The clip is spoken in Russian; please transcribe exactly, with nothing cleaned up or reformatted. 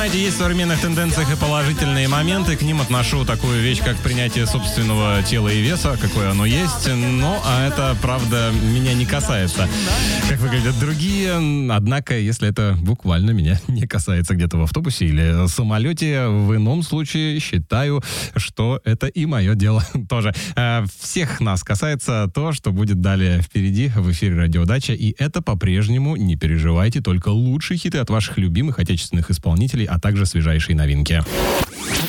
знаете, есть в современных тенденциях и положительные моменты. К ним отношу такую вещь, как принятие собственного тела и веса, какое оно есть. Ну, а это, правда, меня не касается. Как выглядят другие. Однако, если это буквально меня не касается где-то в автобусе или самолете, в ином случае считаю, что это и мое дело тоже. Всех нас касается то, что будет далее впереди в эфире «Радио Дача». И это по-прежнему, не переживайте, только лучшие хиты от ваших любимых отечественных исполнителей, а также свежайшие новинки.